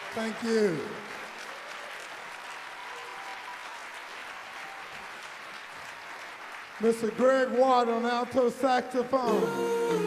Thank you. Mr. Greg Ward on alto saxophone.